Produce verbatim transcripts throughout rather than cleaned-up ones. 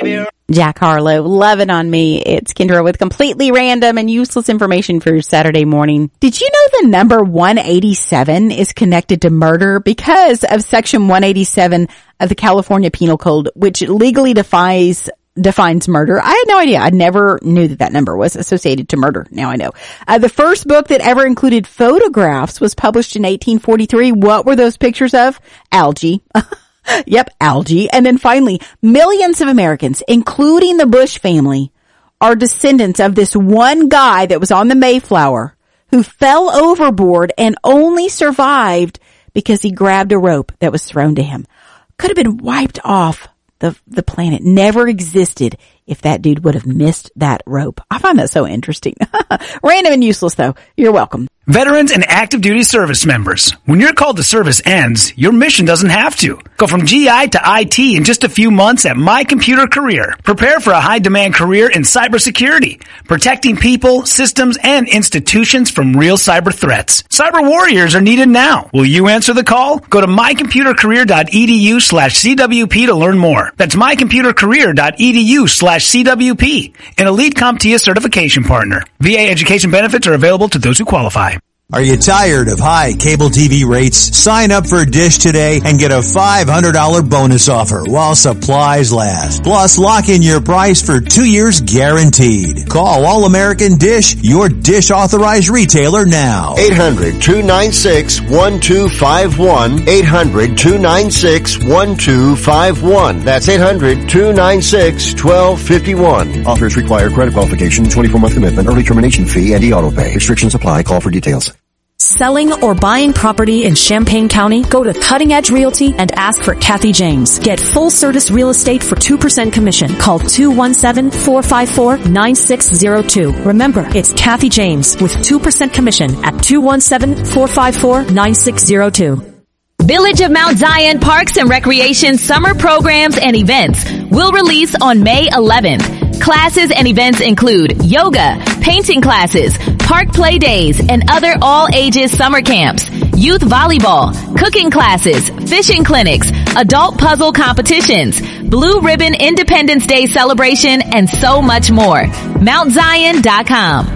Jack Harlow, Love It On Me. It's Kendra with completely random and useless information for your Saturday morning. Did you know the number one eighty-seven is connected to murder because of Section one eighty-seven of the California Penal Code, which legally defines defines murder? I had no idea. I never knew that that number was associated to murder. Now I know. Uh, the first book that ever included photographs was published in eighteen forty-three. What were those pictures of? Algae. Yep, algae. And then finally, millions of Americans, including the Bush family, are descendants of this one guy that was on the Mayflower who fell overboard and only survived because he grabbed a rope that was thrown to him. Could have been wiped off the the planet. Never existed if that dude would have missed that rope. I find that so interesting. Random and useless, though. You're welcome. Veterans and active duty service members. When your call to service ends, your mission doesn't have to. Go from G I to I T in just a few months at My Computer Career. Prepare for a high-demand career in cybersecurity, protecting people, systems, and institutions from real cyber threats. Cyber warriors are needed now. Will you answer the call? Go to mycomputercareer.edu slash CWP to learn more. That's mycomputercareer.edu slash CWP, an Elite CompTIA certification partner. V A education benefits are available to those who qualify. Are you tired of high cable T V rates? Sign up for Dish today and get a five hundred dollars bonus offer while supplies last. Plus, lock in your price for two years guaranteed. Call All American Dish, your Dish authorized retailer now. eight hundred, two nine six, one two five one. eight hundred, two nine six, one two five one. That's eight hundred, two nine six, one two five one. Offers require credit qualification, twenty-four month commitment, early termination fee, and e-auto pay. Restrictions apply. Call for details. Selling or buying property in Champaign County? Go to Cutting Edge Realty and ask for Kathy James. Get full service real estate for two percent commission. Call two one seven, four five four, nine six zero two. Remember, it's Kathy James with two percent commission at two one seven, four five four, nine six zero two. Village of Mount Zion Parks and Recreation summer programs and events will release on May eleventh. Classes and events include yoga, painting classes, park play days, and other all-ages summer camps, youth volleyball, cooking classes, fishing clinics, adult puzzle competitions, Blue Ribbon Independence Day celebration, and so much more. Mount Zion dot com.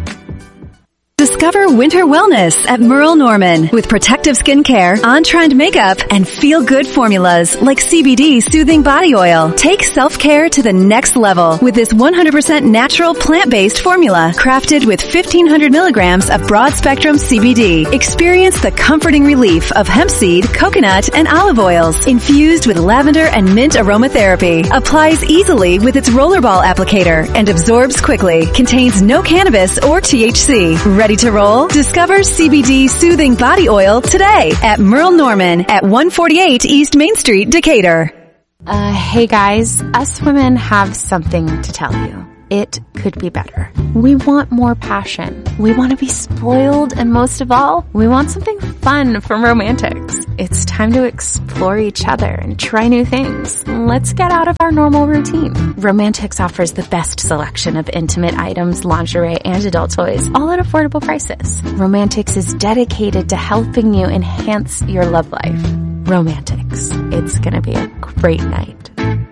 Discover winter wellness at Merle Norman with protective skincare, on-trend makeup, and feel-good formulas like C B D soothing body oil. Take self-care to the next level with this one hundred percent natural plant-based formula crafted with fifteen hundred milligrams of broad-spectrum C B D. Experience the comforting relief of hemp seed, coconut, and olive oils infused with lavender and mint aromatherapy. Applies easily with its rollerball applicator and absorbs quickly. Contains no cannabis or T H C. Ready to roll? Discover C B D soothing body oil today at Merle Norman at one forty-eight East Main Street, Decatur. Uh, hey guys, us women have something to tell you. It could be better. We want more passion. We want to be spoiled, and most of all, we want something fun from Romantics. It's time to explore each other and try new things. Let's get out of our normal routine. Romantics offers the best selection of intimate items, lingerie, and adult toys, all at affordable prices. Romantics is dedicated to helping you enhance your love life. Romantics. It's gonna be a great night.